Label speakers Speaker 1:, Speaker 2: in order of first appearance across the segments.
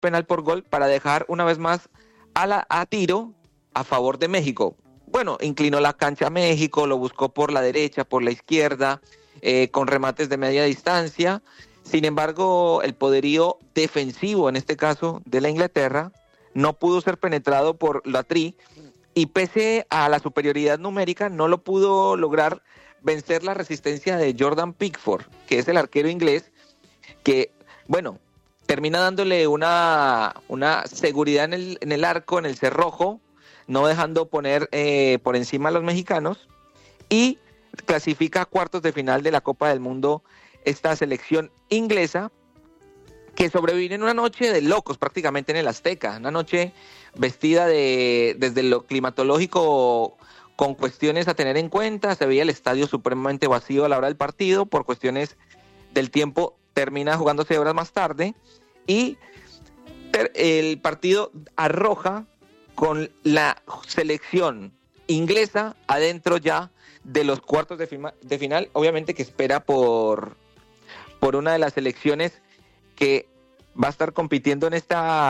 Speaker 1: penal por gol para dejar una vez más a tiro a favor de México. Bueno, inclinó la cancha a México, lo buscó por la derecha, por la izquierda, con remates de media distancia. Sin embargo, el poderío defensivo, en este caso, de la Inglaterra, no pudo ser penetrado por la Tri, y pese a la superioridad numérica, no lo pudo lograr vencer la resistencia de Jordan Pickford, que es el arquero inglés, que, bueno, termina dándole una seguridad en el arco, en el cerrojo, no dejando poner por encima a los mexicanos, y clasifica a cuartos de final de la Copa del Mundo esta selección inglesa, que sobrevive en una noche de locos prácticamente en el Azteca, una noche vestida desde lo climatológico, con cuestiones a tener en cuenta. Se veía el estadio supremamente vacío a la hora del partido, por cuestiones del tiempo termina jugándose horas más tarde, y el partido arroja con la selección inglesa adentro ya de los cuartos de final, obviamente que espera por una de las selecciones que va a estar compitiendo en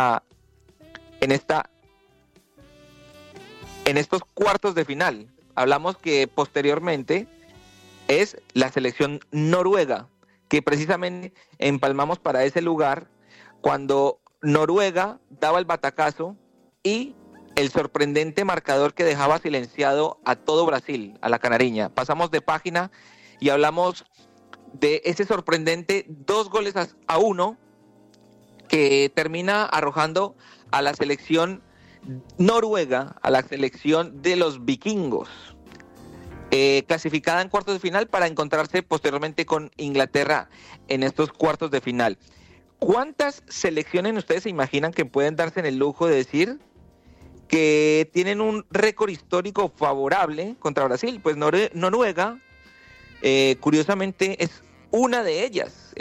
Speaker 1: estos cuartos de final. Hablamos que posteriormente es la selección noruega, que precisamente empalmamos para ese lugar cuando Noruega daba el batacazo y el sorprendente marcador que dejaba silenciado a todo Brasil, a la canariña. Pasamos de página y hablamos de ese sorprendente 2-1 que termina arrojando a la selección noruega, a la selección de los vikingos, clasificada en cuartos de final para encontrarse posteriormente con Inglaterra en estos cuartos de final. ¿Cuántas selecciones ustedes se imaginan que pueden darse en el lujo de decir que tienen un récord histórico favorable contra Brasil? Pues Noruega, curiosamente, es una de ellas.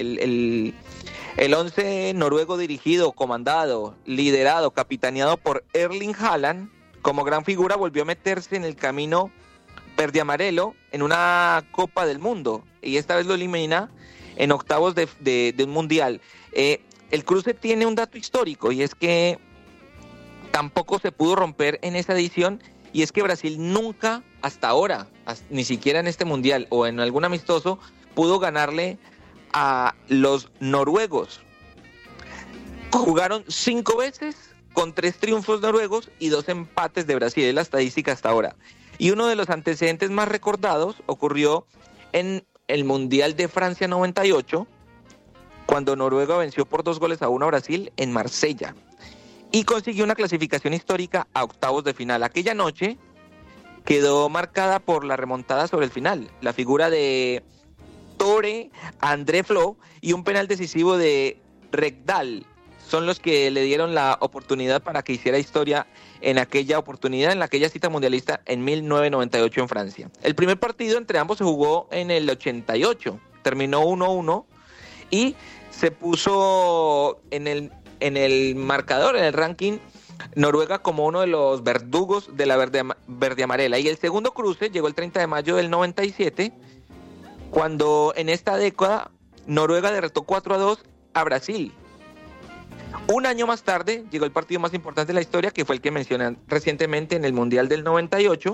Speaker 1: El 11 noruego dirigido, comandado, liderado, capitaneado por Erling Haaland, como gran figura, volvió a meterse en el camino verde-amarelo en una Copa del Mundo, y esta vez lo elimina en octavos de un mundial. El cruce tiene un dato histórico, y es que tampoco se pudo romper en esa edición, y es que Brasil nunca hasta ahora, ni siquiera en este mundial o en algún amistoso, pudo ganarle a los noruegos. Jugaron 5 veces con 3 triunfos noruegos y 2 empates de Brasil, es la estadística hasta ahora. Y uno de los antecedentes más recordados ocurrió en el Mundial de Francia 98, cuando Noruega venció por 2-1 a Brasil en Marsella y consiguió una clasificación histórica a octavos de final. Aquella noche quedó marcada por la remontada sobre el final, la figura de Tore André Flo y un penal decisivo de Rekdal son los que le dieron la oportunidad para que hiciera historia en aquella cita mundialista en 1998 en Francia. El primer partido entre ambos se jugó en el 88, terminó 1-1 y se puso en el marcador, en el ranking, Noruega como uno de los verdugos de la verde amarela. Y el segundo cruce llegó el 30 de mayo del 97, cuando en esta década Noruega derrotó 4-2 a Brasil. Un año más tarde llegó el partido más importante de la historia, que fue el que mencioné recientemente en el Mundial del 98,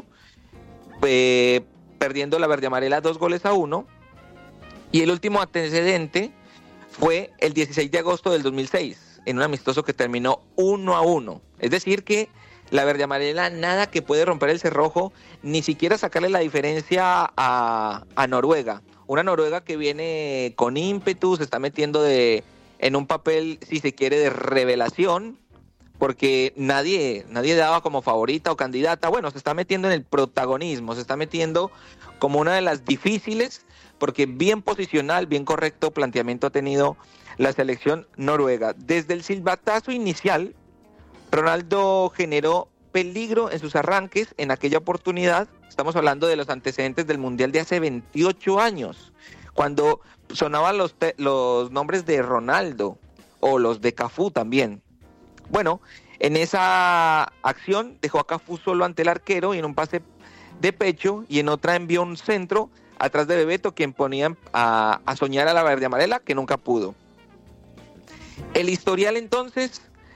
Speaker 1: perdiendo la verde amarela 2-1. Y el último antecedente fue el 16 de agosto del 2006, en un amistoso que terminó 1-1. Es decir que la verde amarela nada que puede romper el cerrojo, ni siquiera sacarle la diferencia a Noruega. Una Noruega que viene con ímpetu, se está metiendo en un papel, si se quiere, de revelación, porque nadie daba como favorita o candidata. Bueno, se está metiendo en el protagonismo, se está metiendo como una de las difíciles, porque bien posicional, bien correcto planteamiento ha tenido la selección noruega. Desde el silbatazo inicial, Ronaldo generó peligro en sus arranques en aquella oportunidad. Estamos hablando de los antecedentes del Mundial de hace 28 años, cuando sonaban los nombres de Ronaldo o los de Cafú también. Bueno, en esa acción dejó a Cafú solo ante el arquero y en un pase de pecho, y en otra envió un centro atrás de Bebeto, quien ponía a soñar a la verde amarela, que nunca pudo. El historial entonces